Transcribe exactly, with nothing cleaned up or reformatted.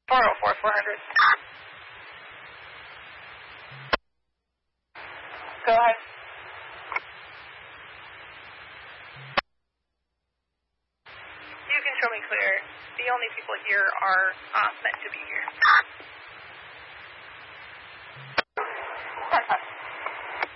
four oh four, four hundred. Go ahead. You can show me clear. The only people here are uh, meant to be here.